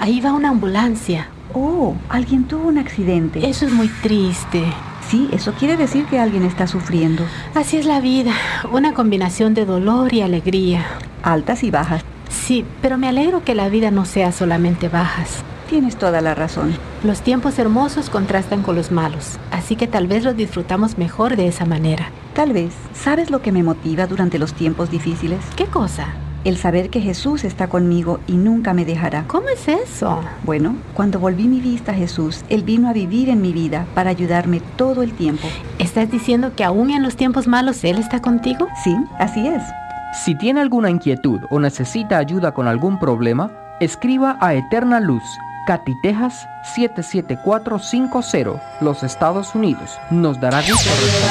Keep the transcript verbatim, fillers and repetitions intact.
ahí va una ambulancia. Oh, alguien tuvo un accidente. Eso es muy triste. Sí, eso quiere decir que alguien está sufriendo. Así es la vida, una combinación de dolor y alegría. Altas y bajas. Sí, pero me alegro que la vida no sea solamente bajas. Tienes toda la razón. Los tiempos hermosos contrastan con los malos, así que tal vez los disfrutamos mejor de esa manera. Tal vez. ¿Sabes lo que me motiva durante los tiempos difíciles? ¿Qué cosa? El saber que Jesús está conmigo y nunca me dejará. ¿Cómo es eso? Bueno, cuando volví mi vista a Jesús, Él vino a vivir en mi vida para ayudarme todo el tiempo. ¿Estás diciendo que aún en los tiempos malos Él está contigo? Sí, así es. Si tiene alguna inquietud o necesita ayuda con algún problema, escriba a Eterna Luz, Katy, Texas siete siete cuatro cinco cero, los Estados Unidos. Nos dará gusto.